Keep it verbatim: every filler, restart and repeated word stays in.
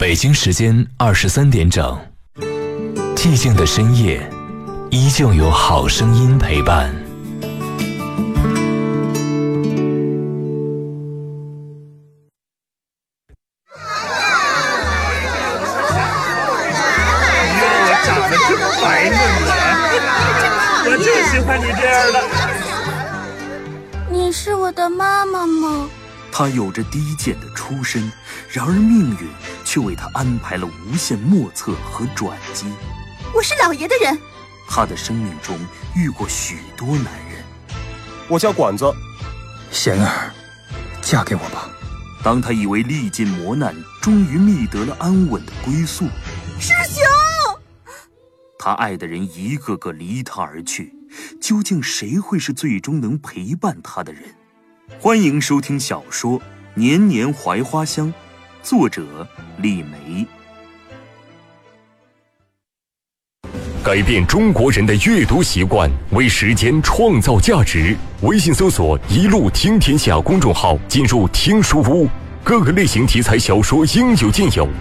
北京时间二十三点整，寂静的深夜，依旧有好声音陪伴。 长得真白嫩啊！我就喜欢你这样的。 你是我的妈妈吗？ 他有着低贱的出身，然而命运却为他安排了无限莫测和转机。 我是老爷的人。 他的生命中遇过许多男人。 我叫管子。 贤儿，嫁给我吧。 当他以为历尽磨难，终于觅得了安稳的归宿， 师兄， 他爱的人一个个离他而去，究竟谁会是最终能陪伴他的人？欢迎收听小说《年年槐花香》，作者李梅。 改变中国人的阅读习惯，为时间创造价值。微信搜索“一路听天下”公众号，进入听书屋，各个类型题材小说应有尽有。